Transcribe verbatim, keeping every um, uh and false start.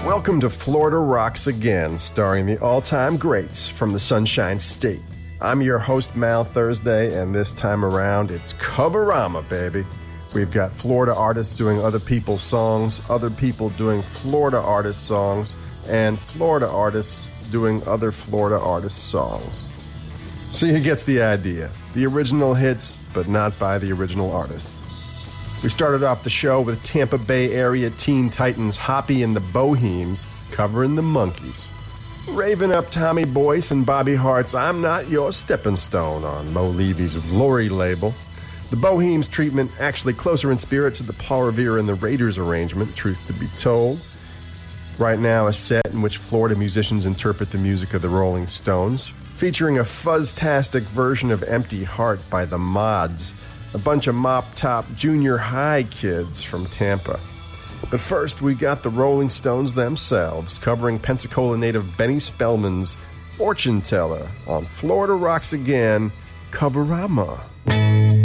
Welcome to Florida Rocks Again, starring the all-time greats from the Sunshine State. I'm your host, Mal Thursday, and this time around, it's Coverama, baby. We've got Florida artists doing other people's songs, other people doing Florida artists' songs, and Florida artists doing other Florida artists' songs. See who gets the idea. The original hits, but not by the original artists. We started off the show with Tampa Bay area Teen Titans Hoppy and the Bohemes covering the Monkees. Raving up Tommy Boyce and Bobby Hart's I'm Not Your Stepping Stone on Mo Levy's Glory label. The Bohemes treatment actually closer in spirit to the Paul Revere and the Raiders arrangement, truth to be told. Right now, a set in which Florida musicians interpret the music of the Rolling Stones, featuring a fuzztastic version of Empty Heart by the Mods, a bunch of mop-top junior high kids from Tampa. But first, we got the Rolling Stones themselves, covering Pensacola native Benny Spellman's Fortune Teller on Florida Rocks Again, Coverama.